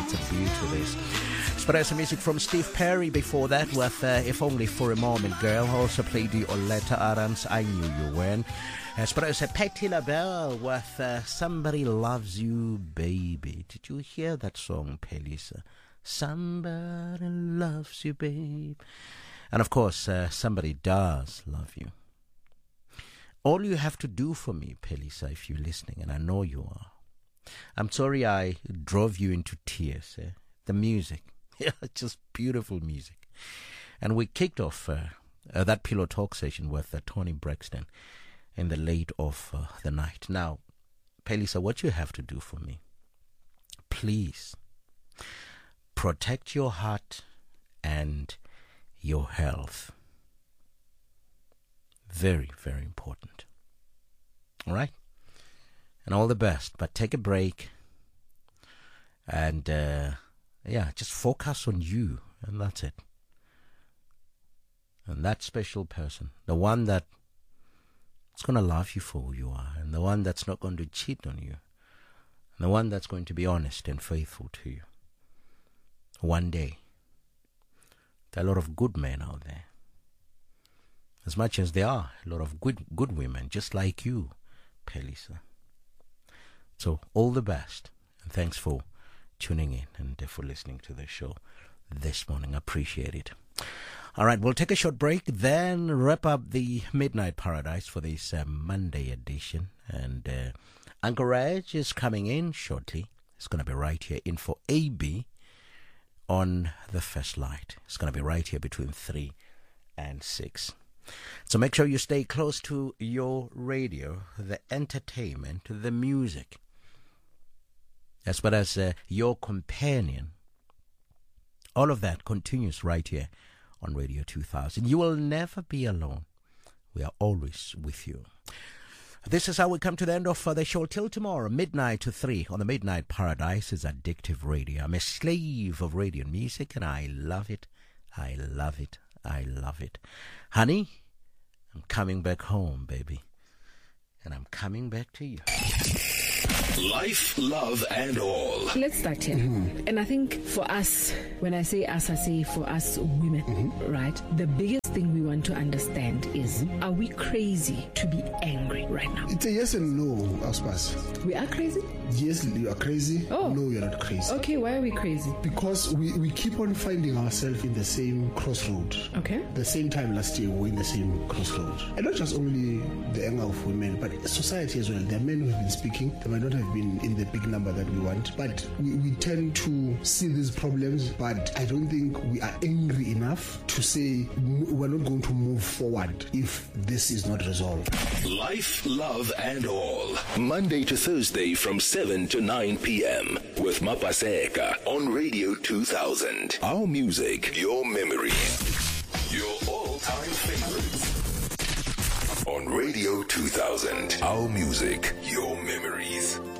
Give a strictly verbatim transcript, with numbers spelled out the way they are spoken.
It's a beauty, this. But some music from Steve Perry before that with uh, If Only for a Moment Girl. Also played the Oleta Adams, I Knew You When. Uh, but also Patti LaBelle with uh, Somebody Loves You Baby. Did you hear that song, Pelisa? Somebody loves you, babe. And of course, uh, somebody does love you. All you have to do for me, Pelisa, if you're listening, and I know you are. I'm sorry I drove you into tears. Eh? The music. Yeah, just beautiful music. And we kicked off uh, uh, that Pillow Talk session with uh, Tony Braxton in the late of uh, the night. Now, Pelisa, what you have to do for me, please protect your heart and your health. Very, very important. All right? And all the best. But take a break and... Uh, Yeah, just focus on you, and that's it. And that special person, the one that's going to love you for who you are, and the one that's not going to cheat on you, and the one that's going to be honest and faithful to you. One day, there are a lot of good men out there. As much as there are a lot of good good women, just like you, Pelisa. So, all the best, and thanks for tuning in and for listening to the show this morning. I appreciate it. All right, we'll take a short break, then wrap up the Midnight Paradise for this uh, Monday edition. And uh, Uncle Reg is coming in shortly. It's going to be right here in for A B on the First Light. It's going to be right here between three and six. So make sure you stay close to your radio, the entertainment, the music, as well as uh, your companion. All of that continues right here on Radio two thousand. You will never be alone. We are always with you. This is how we come to the end of uh, the show. Till tomorrow, midnight to three on the Midnight Paradise is Addictive Radio. I'm a slave of radio and music, and I love it. I love it. I love it. Honey, I'm coming back home, baby. And I'm coming back to you. Life, love, and all. Let's start here. Mm-hmm. And I think for us, when I say us, I say for us women, mm-hmm. right? The biggest thing we want to understand is, mm-hmm. are we crazy to be angry right now? It's a yes and no, Aspas. We are crazy? Yes, you are crazy. Oh. No, you're not crazy. Okay, why are we crazy? Because we, we keep on finding ourselves in the same crossroad. Okay. The same time last year, we were in the same crossroad. And not just only the anger of women, but society as well. There are men who have been speaking. They might not have been in the big number that we want, but we, we tend to see these problems, but I don't think we are angry enough to say we're not going to move forward if this is not resolved. Life, love, and all. Monday to Thursday from seven to nine p.m. with Mapaseka on Radio two thousand. Our music, your memories. Your all-time favorites. On Radio two thousand. Our music, your memories.